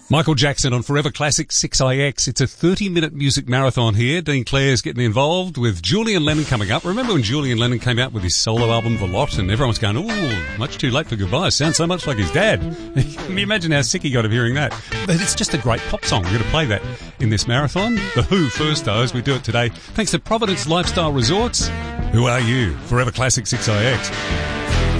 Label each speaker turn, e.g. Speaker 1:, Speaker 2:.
Speaker 1: Michael Jackson on Forever Classic 6IX. It's a 30-minute music marathon here. Dean Clare's getting involved with Julian Lennon coming up. Remember when Julian Lennon came out with his solo album, The Lot, and everyone was going, ooh, much too late for goodbye. Sounds so much like his dad. Can you imagine how sick he got of hearing that? But it's just a great pop song. We're going to play that in this marathon. The Who first, though, as we do it today. Thanks to Providence Lifestyle Resorts. Who are you? Forever Classic 6IX.